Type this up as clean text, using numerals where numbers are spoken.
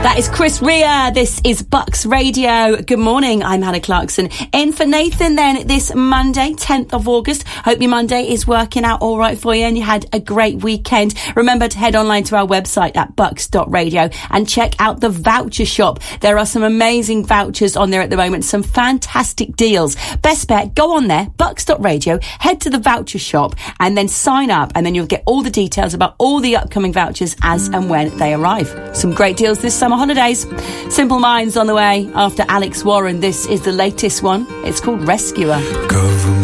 That is Chris Rea. This is Bucks Radio. Good morning. I'm Hannah Clarkson. In for Nathan then this Monday, 10th of August. Hope your Monday is working out all right for you and you had a great weekend. Remember to head online to our website at bucks.radio and check out the voucher shop. There are some amazing vouchers on there at the moment. Some fantastic deals. Best bet, go on there, bucks.radio, head to the voucher shop and then sign up and then you'll get all the details about all the upcoming vouchers as and when they arrive. Some great deals this summer holidays. Simple Minds on the way after Alex Warren. This is the latest one. It's called Rescuer. Government